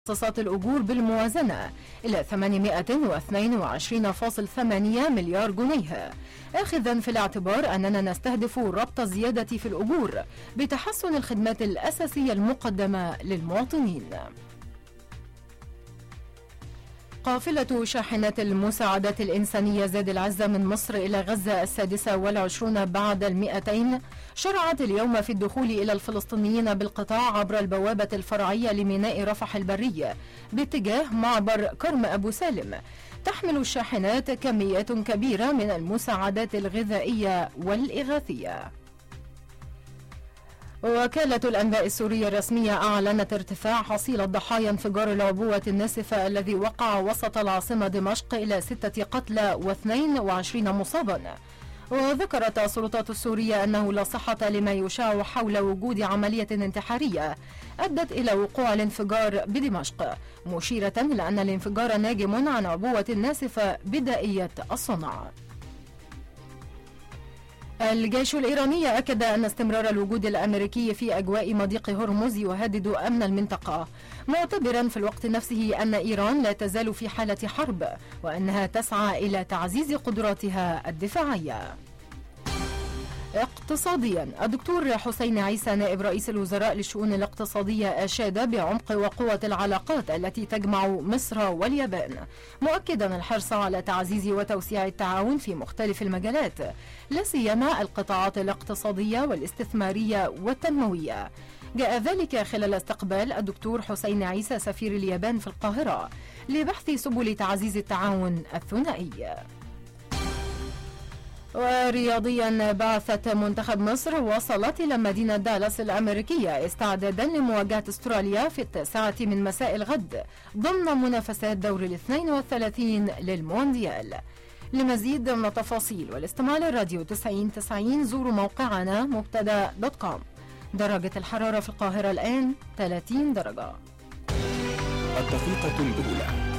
مخصصات الأجور بالموازنة إلى 822.8 مليار جنيه، آخذا في الاعتبار أننا نستهدف ربط الزيادة في الأجور بتحسن الخدمات الأساسية المقدمة للمواطنين. قافلة شاحنات المساعدات الإنسانية زاد العزة من مصر إلى غزة 26 بعد 200 شرعت اليوم في الدخول إلى الفلسطينيين بالقطاع عبر البوابة الفرعية لميناء رفح البري باتجاه معبر كرم أبو سالم. تحمل الشاحنات كميات كبيرة من المساعدات الغذائية والإغاثية. وكالة الأنباء السورية الرسمية أعلنت ارتفاع حصيلة ضحايا انفجار العبوة الناسفة الذي وقع وسط العاصمة دمشق إلى 6 قتلى و22 مصابا. وذكرت السلطات السورية أنه لا صحة لما يشاع حول وجود عملية انتحارية أدت إلى وقوع الانفجار بدمشق، مشيرة إلى أن الانفجار ناجم عن عبوة ناسفة بدائية الصنع. الجيش الإيراني أكد أن استمرار الوجود الأمريكي في أجواء مضيق هرمز يهدد أمن المنطقة، معتبرا في الوقت نفسه أن إيران لا تزال في حالة حرب وأنها تسعى إلى تعزيز قدراتها الدفاعية. اقتصاديا، الدكتور حسين عيسى نائب رئيس الوزراء للشؤون الاقتصادية أشاد بعمق وقوة العلاقات التي تجمع مصر واليابان، مؤكدا الحرص على تعزيز وتوسيع التعاون في مختلف المجالات، لا سيما القطاعات الاقتصادية والاستثمارية والتنموية. جاء ذلك خلال استقبال الدكتور حسين عيسى سفير اليابان في القاهرة لبحث سبل تعزيز التعاون الثنائي. ورياضيا، بعثة منتخب مصر وصلت إلى مدينة دالاس الأمريكية استعدادا لمواجهة استراليا في 9 مساء الغد ضمن منافسات دور 32 للمونديال. لمزيد من التفاصيل والاستماع للراديو 9090 زوروا موقعنا مبتدا.com. درجة الحرارة في القاهرة الآن 30 درجة. الدقيقة الأولى.